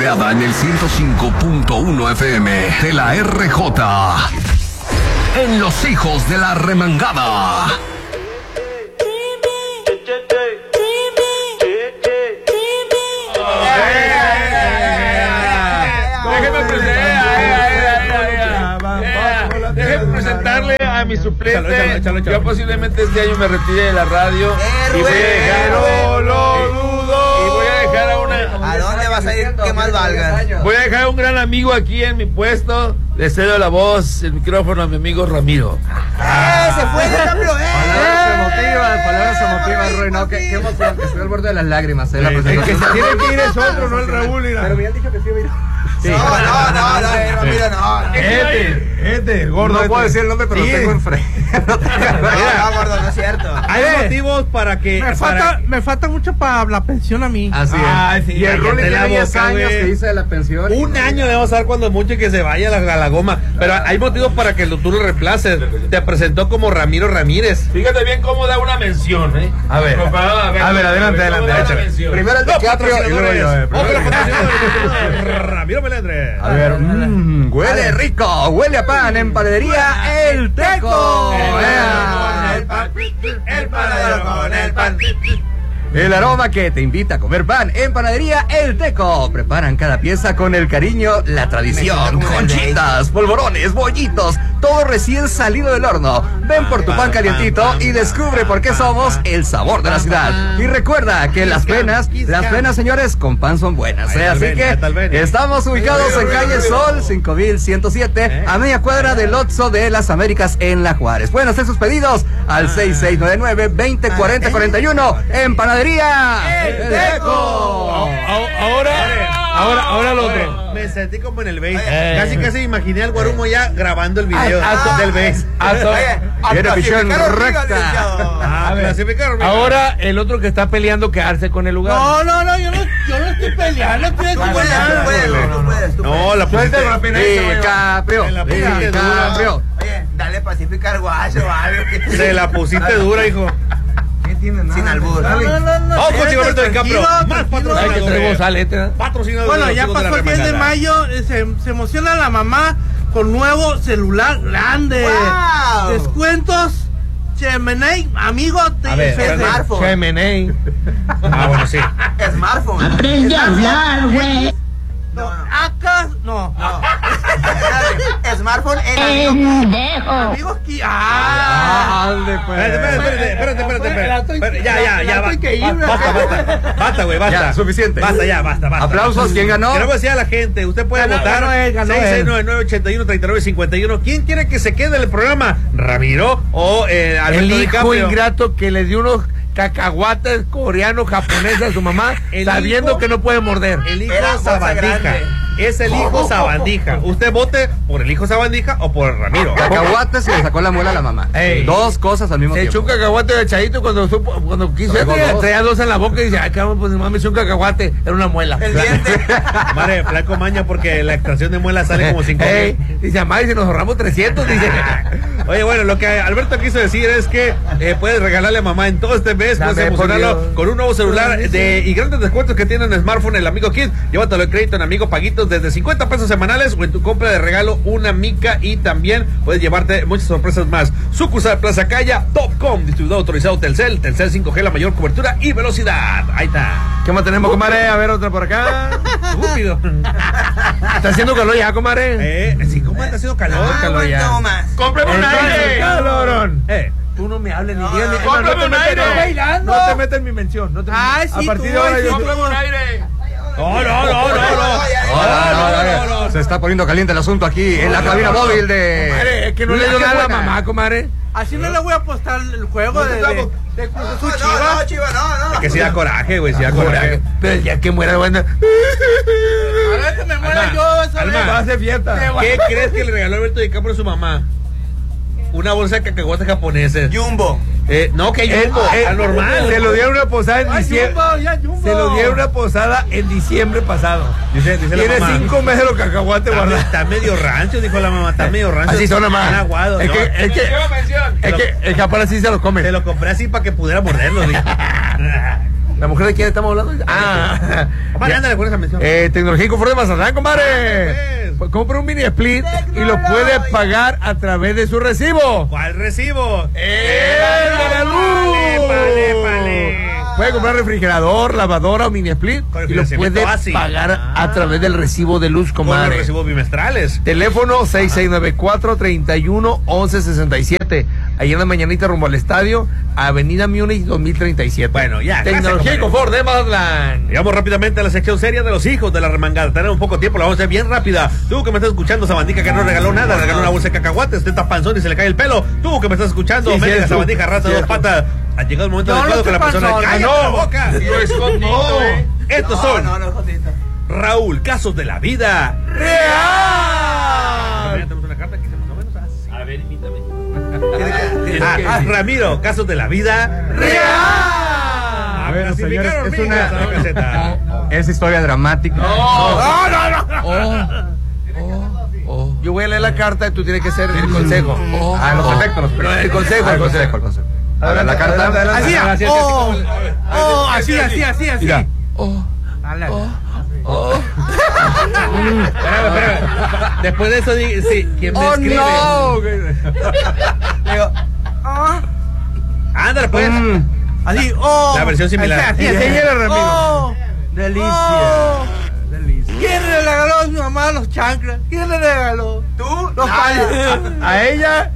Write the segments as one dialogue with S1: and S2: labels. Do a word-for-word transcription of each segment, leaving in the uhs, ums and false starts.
S1: creada en el ciento cinco punto uno F M de la R J. En Los Hijos de la Remangada.
S2: Déjenme presentarle a mi suplente. Échalo, échalo, échalo, échalo. Yo posiblemente este año me retire de la radio. Y voy a dejar. No lo dudo. Y voy a dejar a una.
S3: ¿A dónde vas a ir que más valga?
S2: Voy a dejar a un gran amigo aquí en mi puesto. Le cedo la voz, el micrófono a mi amigo Ramiro.
S3: ¡Eh! ¡Se fue de Ramiro! ¡Eh!
S4: Palabras emotivas, palabras emotivas, Roy. No, qué, qué emoción, que estoy al borde de las lágrimas. ¿eh? La
S2: el que se tiene que ir es otro, no el Raúl. Mira.
S4: Pero me han dicho que sí iba a ir.
S3: Sí. No, no, no, no, eh, Ramiro, no.
S2: Este, este, el gordo.
S4: No
S2: este.
S4: puedo decir el nombre, pero
S2: Sí.
S4: lo tengo enfrente.
S3: No, no, gordo, no es cierto.
S2: Hay
S5: Eh,
S2: motivos para que.
S5: Me
S2: para...
S5: falta, me falta mucho para la pensión a mí.
S4: Así es.
S2: Ay, sí,
S4: y el Rolly
S2: cállate la
S4: tiene diez
S2: boca,
S4: años
S2: güey.
S4: que dice de la pensión.
S2: Un año le vamos a dar cuando mucho y que se vaya a la, a la goma. Pero hay motivos para que tú lo reemplaces. Te presentó como Ramiro Ramírez. Fíjate bien cómo da una mención, ¿eh?
S4: A ver,
S2: a ver,
S4: a ver, adelante, adelante, échale. Primero el DiCaprio y luego yo. eh, primero-
S2: Otro patrocinador. Ramiro Melendre.
S4: A ver, mmm, huele rico, huele a pan en panadería El Teco.
S2: El pan, el panadero con el pan.
S4: El aroma que te invita a comer pan en Panadería El Teco. Preparan cada pieza con el cariño, la tradición. Conchitas, polvorones, bollitos, todo recién salido del horno. Ven por tu pan calientito y descubre por qué somos el sabor de la ciudad. Y recuerda que las penas, las penas, señores, con pan son buenas. ¿eh? Así que estamos ubicados en calle Sol cinco mil ciento siete, a media cuadra del Oxxo de las Américas en La Juárez. Pueden hacer sus pedidos al seis seis nueve nueve, veinte cuarenta cuarenta y uno en Panadería El Teco.
S2: Ahora, ahora, ahora lo otro. Me sentí como en el base.
S4: Eh.
S2: Casi, casi imaginé al Guarumo ya grabando el video
S4: Ah,
S2: del base.
S4: Viene visión recta.
S2: Ah, clasificaron.
S6: Ahora el otro que está peleando quedarse con el lugar.
S5: No, no, no, yo no, yo no estoy peleando, estoy
S3: Tú puedes, tú puedes, tú puedes, tú puedes.
S2: No, la pusiste
S4: DiCaprio,
S2: En la pusiste
S4: DiCaprio.
S3: Oye, dale Pacifica al guacho o algo. que-
S2: Se la pusiste dura, hijo.
S3: Sin albur.
S5: No, no, no, no.
S2: Vamos contigo, Roberto
S5: Tranquilo,
S2: DiCaprio. Más
S5: tranquilo.
S6: Hay que traer
S2: patrocinadores.
S6: voz aleta.
S2: Patrocinadores.
S5: Bueno,
S2: de
S5: ya
S2: los hijos de
S5: pasó
S2: la
S5: el diez de
S2: remangada.
S5: mayo, eh, se, se emociona la mamá con nuevo celular grande.
S3: Wow.
S5: Descuentos, Chemeney, amigo, te
S2: A ver,
S5: F C.
S3: Smartphone.
S6: Gemini.
S2: Ah, bueno, sí.
S3: Smartphone.
S7: Aprende a hablar, güey.
S3: No, no.
S5: Acá, no.
S3: No. Espérate, Smartphone en amigo.
S7: Pendejo.
S5: Amigos, qui- ah.
S4: Dale, pues.
S2: Espérate, espérate, espérate, espérate, espérate, espérate. Ya, ya, ya, ba- basta, basta, basta, güey, basta.
S4: Ya, suficiente.
S2: Basta, ya, basta, basta.
S4: Aplausos, ¿quién ganó?
S2: Queremos decir a la gente, usted puede
S5: Ganó,
S2: votar
S5: ganó él, ganó
S2: seis
S5: él.
S2: seis nueve nueve, ocho uno, tres nueve cinco uno. ¿Quién quiere que se quede en el programa? ¿Ramiro o eh, Alberto
S6: El hijo
S2: DiCaprio?
S6: ingrato que le dio unos cacahuates coreanos, japoneses a su mamá,
S2: El
S6: sabiendo
S2: hijo-
S6: que no puede morder.
S2: El hijo
S3: Era bolsa
S2: sabandija.
S3: grande.
S2: Es el hijo sabandija. Usted vote por el hijo sabandija o por Ramiro.
S4: Cacahuate se le sacó la muela a la mamá.
S6: Ey.
S4: Dos cosas al mismo
S6: Se echó un
S4: tiempo.
S6: cacahuate de chadito cuando supo, cuando quiso,
S4: Traigo dos.
S6: traía dos en la boca y dice, ay, cabrón, pues mi mamá me echó un cacahuate, era una muela.
S3: El diente.
S2: Madre, flaco maña porque la extracción de muela sale como cinco
S6: Ey, dice, mamá, y si nos ahorramos trescientos, dice.
S2: Oye, bueno, lo que Alberto quiso decir es que eh, puedes regalarle a mamá en todo este mes, puedes
S6: Dame,
S2: emocionarlo
S6: por Dios.
S2: con un nuevo celular de, y grandes descuentos que tienen en smartphone el Amigo Kid. Llévatelo de crédito en Amigo Paguitos desde cincuenta pesos semanales o en tu compra de regalo una mica y también puedes llevarte muchas sorpresas más. Sucursal Plaza Calla, Topcom, distribuidor autorizado Telcel, Telcel cinco G, la mayor cobertura y velocidad. Ahí está.
S6: ¿Qué más tenemos, comadre? A ver, otra por acá.
S2: Estúpido.
S6: Está haciendo calor ya, comadre.
S2: Eh, sí, ¿cómo está haciendo calor?
S3: Ah,
S6: calor
S3: bueno,
S6: ya.
S3: más.
S2: ¡Cómprame un aire!
S6: calorón.
S2: Eh.
S6: Tú no me hables ni
S3: No,
S6: digas ni...
S3: no,
S6: no, no
S2: cómprame
S6: te
S2: un
S6: metas,
S2: aire.
S6: no.
S5: Bailando.
S6: No te metas en mi mención. No te
S5: Ay, sí,
S6: a partir
S5: tú,
S6: de ahora
S5: ay,
S6: yo...
S5: sí,
S2: ¡Cómprame un aire! No, no, no, no, no.
S4: Hola, no, no, no. Se está poniendo caliente el asunto aquí en la cabina móvil de.
S6: Comadre, es que no le
S4: La
S6: dio
S4: que
S6: nada a la
S4: buena.
S6: mamá, comadre.
S5: Así no le voy a apostar el juego de, de, de Cruz Azul
S3: No,
S5: Chivas.
S3: no, Chiva, no, no.
S2: Que sí da coraje, güey, sí da coraje.
S6: Pero el día que muera, bueno...
S5: A ver que me muera
S2: Alma,
S5: yo, esa
S2: Alma,
S5: vez.
S6: Va a hacer fiesta.
S5: Te voy-
S2: ¿Qué crees que le regaló Alberto DiCaprio a su mamá? Una bolsa de cacahuates japoneses.
S3: Jumbo.
S2: Eh, no, que
S6: Él-
S2: Jumbo,
S6: él-
S2: al normal.
S6: Se lo dieron una posada en
S5: Ay,
S6: diciembre.
S5: Jumbo, ya, Jumbo.
S6: Se lo dieron una posada en diciembre pasado.
S2: Dice, dice la
S6: Tiene
S2: mamá.
S6: cinco meses los cacahuates
S2: Está,
S6: guardados.
S2: está medio rancho, dijo la mamá, está medio rancho.
S6: Así son nomás.
S2: Están aguados,
S6: Es
S2: ¿no?
S6: que, es que, es que el Japón así se los come.
S2: Te lo compré así para que pudiera morderlo, dije.
S6: ¿La mujer de quién estamos hablando? Ah,
S2: Compadre, ándale con esa mención.
S6: eh, Tecnología y Confort de Mazatlán, compadre.
S2: Pues.
S6: Pues compra un mini split y lo puede pagar a través de su recibo.
S2: ¿Cuál recibo?
S6: ¡Eh, la luz!
S2: Vale, vale, vale.
S6: Puede comprar refrigerador, lavadora o mini split
S2: Con el
S6: y lo
S2: financiamiento
S6: puede
S2: así.
S6: pagar
S2: Ah.
S6: a través del recibo de luz,
S2: Con los
S6: comadre.
S2: recibos bimestrales.
S6: Teléfono seis seis nueve cuatro, tres uno, once sesenta y siete. Ahí en la mañanita rumbo al estadio, Avenida Múnich dos mil treinta y siete.
S2: Bueno, ya,
S6: Tecnología y
S2: gracias,
S6: confort de Mazatlán.
S2: Llegamos rápidamente a la sección seria de los hijos de la remangada. Tenemos poco tiempo, la vamos a hacer bien rápida. Tú que me estás escuchando, sabandija que no regaló nada, regaló una bolsa de cacahuates, usted está panzón y se le cae el pelo. Tú que me estás escuchando,
S6: Sí,
S2: médica
S6: cierto,
S2: sabandija, rata de dos
S6: cierto.
S2: patas. Ha llegado el momento
S5: No,
S2: adecuado
S5: no
S2: que la
S5: estoy
S2: persona
S5: panzón.
S2: cállate
S6: Ah, no.
S2: la boca.
S6: Sí, lo escondí.
S2: No. Estos son
S3: No, no, no, Josito.
S2: Raúl, casos de la vida
S6: ¡Real!
S2: Ya tenemos una carta que dice más o menos así.
S8: A ver, invítame.
S2: Ah, ah, Ramiro, casos de la vida
S6: ¡Real!
S2: Ah,
S4: Bueno,
S2: clasificaron
S4: señores, es
S2: vidas a la
S4: una
S2: caseta.
S4: es historia dramática.
S6: No, no, no. Oh, oh, oh. Yo voy a leer la carta y tú tienes que hacer el consejo. Oh,
S4: Ah, los efectos, los
S6: No, el consejo,
S4: Ah,
S6: el
S4: el consejo,
S6: consejo.
S4: el consejo. Ahora la carta.
S5: Así,
S2: así, así,
S5: oh,
S2: así,
S5: oh, así, así, así, así.
S6: Mira. Oh,
S5: Dale.
S6: oh.
S2: Espérame, espérame. Después de eso, di- sí, ¿quién me
S6: Oh,
S2: escribe?
S6: no.
S3: Digo,
S5: Ah,
S2: Ándale, pues.
S5: así, oh.
S2: La versión similar.
S5: Así, así, así.
S6: Enséñale, Ramiro.
S5: Oh,
S6: Delicia.
S5: oh.
S6: Delicia.
S5: ¿Quién le regaló a mi mamá los chanclas? ¿Quién le regaló?
S3: tú,
S5: Los paños.
S6: A ella,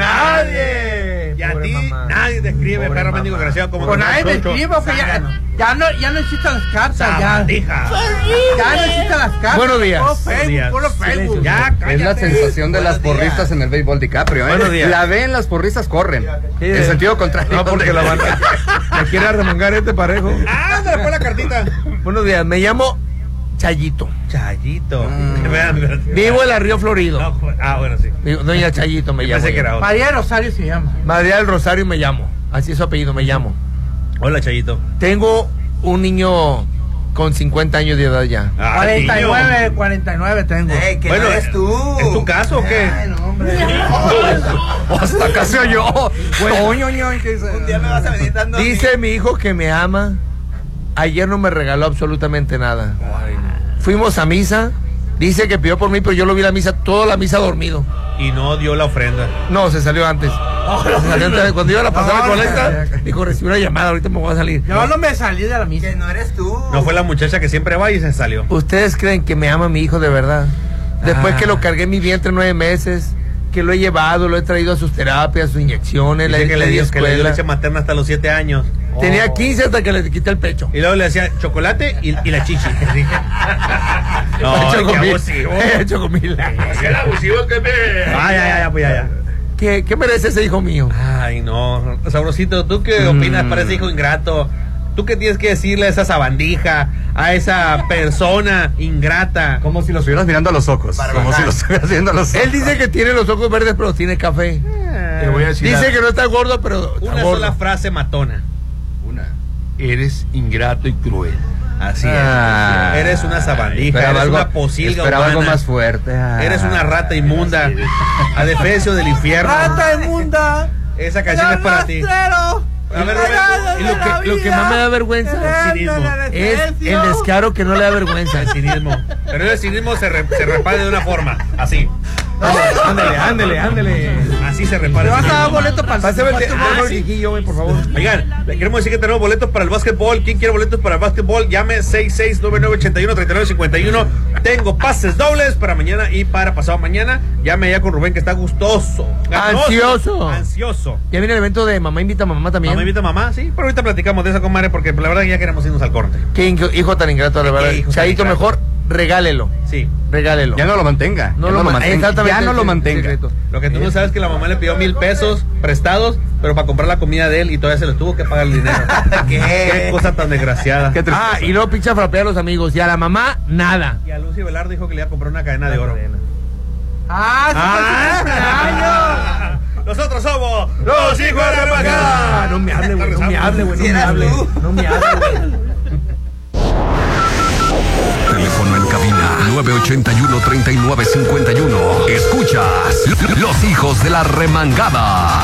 S6: nadie.
S2: Y a
S6: Pobre
S2: ti,
S6: mamá.
S2: nadie te escribe,
S6: Pobre
S2: perro
S6: mamá.
S2: mendigo desgraciado, como
S5: Con
S2: que
S5: nadie me
S2: Chocho.
S5: escribe porque ya, ya, no, ya no existen las cartas. Ya,
S2: Sabandija.
S5: ya no existen las cartas.
S6: Buenos días.
S5: Puro
S2: Buenos
S5: Facebook,
S2: días.
S5: puro Facebook.
S2: Ya,
S4: Es la
S2: cállate.
S4: sensación de las
S3: Buenos días.
S4: porristas en el béisbol DiCaprio, ¿eh?
S2: Buenos días.
S4: La ven, las porristas corren.
S6: Sí,
S4: en sentido contrario.
S6: No, porque la banda me quiere arremangar este parejo.
S2: Ándale, pues la cartita.
S6: Buenos días, me llamo Chayito.
S2: Chayito. Vean, vean.
S6: Vivo en la Río Florido.
S2: No, jo- ah, bueno, sí.
S6: Digo, Doña Chayito me
S2: Yo
S6: llamo.
S2: pensé que
S6: yo.
S2: era otro.
S5: María Rosario se llama.
S6: María del Rosario me llamo. Así es su apellido, me llamo.
S2: Hola, Chayito.
S6: Tengo un niño con cincuenta años de edad ya.
S2: Ah,
S5: cuarenta y nueve,
S2: niño.
S5: cuarenta y nueve tengo.
S3: Ey, que
S2: Bueno,
S3: no eres tú.
S2: ¿es tu caso o qué?
S3: Ay, no, hombre.
S4: Hasta casi oyó. Oño, oño, ¿qué dice?
S3: Un día me vas a venir dando.
S6: Dice mi hijo que me ama. Ayer no me regaló absolutamente nada. Fuimos a misa. Dice que pidió por mí, pero yo lo vi la misa, toda la misa dormido.
S2: Y no dio la ofrenda.
S6: No, se salió antes. Se salió antes. Cuando iba a la pasar la colecta, dijo, recibí una llamada, ahorita me voy a salir.
S5: Yo no me salí de la misa.
S3: Que no eres tú.
S2: No fue la muchacha que siempre va y se salió.
S6: ¿Ustedes creen que me ama mi hijo de verdad? Después
S2: Ah.
S6: que lo cargué en mi vientre nueve meses, que lo he llevado, lo he traído a sus terapias, sus inyecciones,
S2: Dice
S6: le,
S2: que
S6: le
S2: le
S6: di
S2: dio, que le dio
S6: escuela.
S2: leche materna hasta los siete años.
S6: Tenía
S2: Oh.
S6: quince hasta que le quité el pecho.
S2: Y luego le hacía chocolate y, y la chichi. No,
S6: Hecho
S2: qué
S6: con mil.
S2: abusivo.
S6: Hecho con mil.
S8: El abusivo que me.
S2: Ay, ay, ay, pues ya, ya.
S6: ¿Qué, ¿Qué merece ese hijo mío?
S2: Ay, no. Sabrosito, ¿tú qué
S6: Mm.
S2: opinas para ese hijo ingrato? ¿Tú qué tienes que decirle a esa sabandija, a esa persona ingrata?
S4: Como si lo estuvieras mirando a los ojos. Como si lo estuvieras viendo a los ojos.
S6: Él dice que tiene los ojos verdes, pero tiene café.
S2: Te voy a
S6: Dice que no está gordo, pero está
S2: una
S6: gordo.
S2: sola frase matona.
S8: Una. Eres ingrato y cruel.
S2: Así
S4: Ah.
S2: es. Eres una sabandija,
S4: Esperaba
S2: eres
S4: algo-
S2: una posilga
S4: esperaba algo
S2: humana.
S4: más fuerte. Ah.
S2: Eres una rata inmunda. Adefesio del infierno.
S5: Rata inmunda.
S2: Esa canción es para ti.
S5: Rastrero.
S2: A ver,
S6: Y lo que, lo que más me da vergüenza es el descaro que no le da vergüenza.
S2: El cinismo. Pero el cinismo se, re- se repare de una forma. Así.
S6: Ándale, ándale, ándale.
S2: Así se repara.
S5: ¿Le
S2: el
S5: vas a dar
S2: cinismo.
S5: boleto para el
S6: Pásame el
S5: para tu
S6: teléfono
S5: boda?
S6: chiquillo, güey, por favor.
S2: Oigan, le queremos decir que tenemos boletos para el básquetbol. ¿Quién quiere boletos para el básquetbol? Llame seis seis nueve nueve ocho uno tres nueve cinco uno. Tengo pases dobles para mañana y para pasado mañana. Llame ya con Rubén que está gustoso. ganoso,
S6: Ansioso.
S2: Ansioso.
S6: Ya viene el evento de Mamá Invita a Mamá también.
S2: Mamá invita a mamá, sí. Pero ahorita platicamos de eso, comadre, porque la verdad que ya queremos irnos al corte.
S6: Qué hijo, hijo tan ingrato, la
S2: Qué
S6: verdad.
S2: hijo tan
S6: Chaito,
S2: ingrato.
S6: mejor regálelo.
S2: Sí.
S6: Regálelo.
S4: Ya no lo mantenga.
S6: No
S4: ya
S6: lo
S4: no lo
S6: man-
S4: mantenga.
S6: exactamente,
S4: Ya no lo
S6: sí,
S4: mantenga.
S6: secreto.
S2: Lo que tú no sabes es que la mamá le pidió mil pesos prestados, pero para comprar la comida de él y todavía se los tuvo que pagar el dinero.
S3: ¿Qué?
S2: Qué cosa tan desgraciada.
S4: Qué tristeza.
S6: Ah, y luego pincha frapea a los amigos. Y a la mamá, nada.
S2: Y a Lucy Velar dijo que le iba a comprar una cadena de oro.
S5: Ah, sí,
S2: Ah, nosotros somos los hijos de la
S6: Ah,
S2: pagada.
S6: no me hable, güey. No me hable, güey. No
S3: Si
S6: me
S3: eras
S6: hable.
S3: tú.
S6: No me hable, güey.
S1: Teléfono en cabina nueve ocho uno, tres nueve cinco uno. Escuchas Los Hijos de la Remangada.